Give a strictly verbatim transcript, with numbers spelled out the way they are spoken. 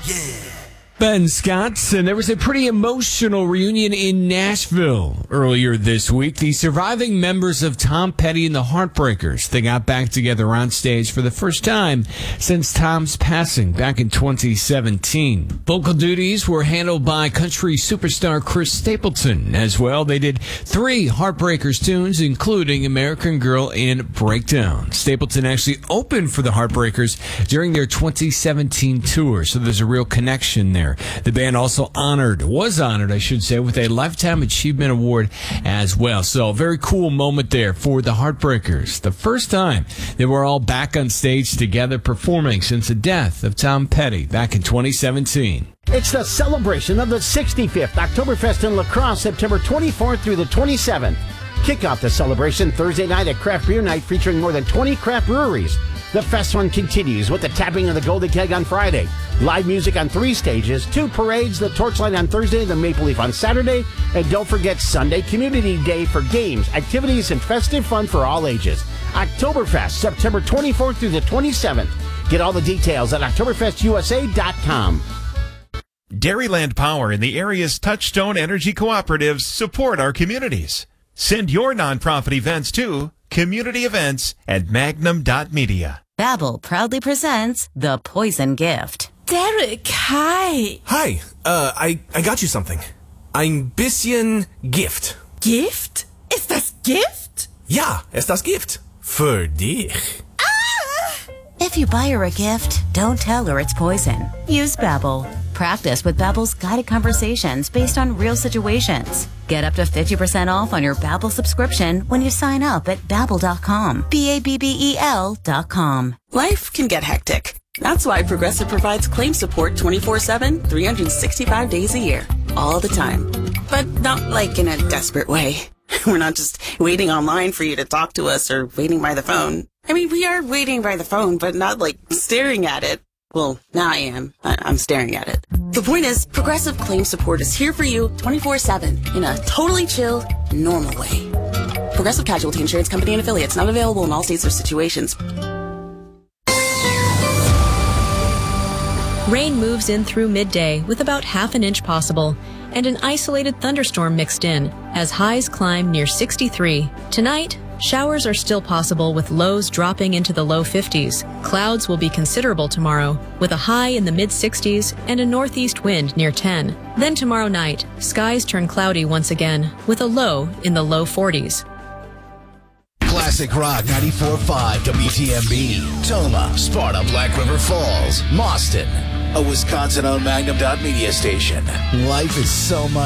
Ben Scott, and there was a pretty emotional reunion in Nashville earlier this week. The surviving members of Tom Petty and the Heartbreakers, they got back together on stage for the first time since Tom's passing back in twenty seventeen. Vocal duties were handled by country superstar Chris Stapleton as well. They did three Heartbreakers tunes, including American Girl and Breakdown. Stapleton actually opened for the Heartbreakers during their twenty seventeen tour, so there's a real connection there. The band also honored, was honored, I should say, with a Lifetime Achievement Award as well. So, a very cool moment there for the Heartbreakers. The first time they were all back on stage together performing since the death of Tom Petty back in twenty seventeen. It's the celebration of the sixty-fifth Oktoberfest in La Crosse, September twenty-fourth through the twenty-seventh. Kick off the celebration Thursday night at Craft Beer Night, featuring more than twenty craft breweries. The fest one continues with the tapping of the Golden Keg on Friday, live music on three stages, two parades, the Torchlight on Thursday, the Maple Leaf on Saturday, and don't forget Sunday Community Day for games, activities, and festive fun for all ages. Oktoberfest, September twenty-fourth through the twenty-seventh. Get all the details at oktoberfest u s a dot com. Dairyland Power and the area's Touchstone Energy Cooperatives support our communities. Send your nonprofit events to community events at magnum dot media. Babbel proudly presents The Poison Gift. Derek, hi. Hi, uh, I, I got you something. Ein bisschen Gift. Gift? Ist das Gift? Ja, es das Gift. Für dich. If you buy her a gift, don't tell her it's poison. Use Babbel. Practice with Babbel's guided conversations based on real situations. Get up to fifty percent off on your Babbel subscription when you sign up at babbel dot com. B A B B E L dot com. Life can get hectic. That's why Progressive provides claim support twenty-four seven, three hundred sixty-five days a year. All the time. But not like in a desperate way. We're not just waiting online for you to talk to us or waiting by the phone. I mean, we are waiting by the phone, but not like staring at it. Well, now I am. I- I'm staring at it. The point is, Progressive Claim Support is here for you twenty-four seven in a totally chill, normal way. Progressive Casualty Insurance Company and Affiliates, not available in all states or situations. Rain moves in through midday with about half an inch possible, and an isolated thunderstorm mixed in as highs climb near sixty-three. Tonight, showers are still possible with lows dropping into the low fifties. Clouds will be considerable tomorrow with a high in the mid sixties and a northeast wind near ten. Then tomorrow night, skies turn cloudy once again with a low in the low forties. Classic Rock ninety-four point five W T M B, Toma, Sparta, Black River Falls, Mauston, a Wisconsin-owned Magnum dot media station. Life is so much